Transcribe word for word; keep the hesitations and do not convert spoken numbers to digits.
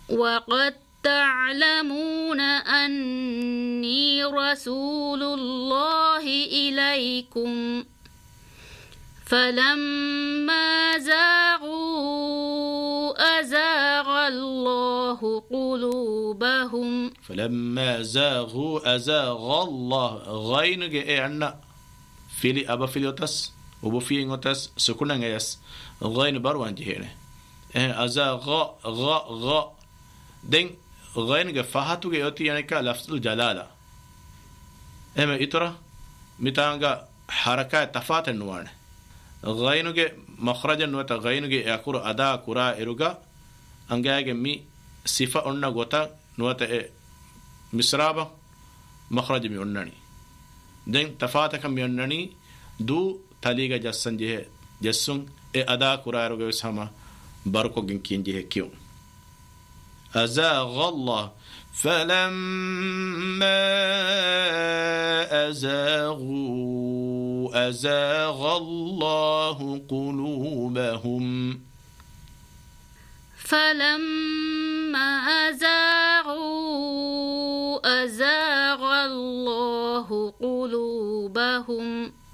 وقد تعلمون أني رسول الله إليكم فلما زاغوا أزاغ الله قلوبهم فلما زاغوا أزاغ الله غين جئنا فيلي أبا فيليوتس وبفين وتس سكونا يس غين بروان جهنه أزاغ غ غ دين غين جفاهتو جيوتي يعني كلفظ الجلالة إما إترا متانجا حركة تفات النوان غينوجي مخرجا نوتا غينوجي يأكل أدا كورا إروجا أنجاج مي صفة أننا غوتا نوتا مسرابا مخرج مي أنني دين تفاتك مي أنني دو تليجا جسن جه جسون أدا كورا إروجا وسما باركو جنكين جه كيو أزاغ الله فلما أزاغوا أزاغ الله قلوبهم فلما أزاغوا أزاغ الله قلوبهم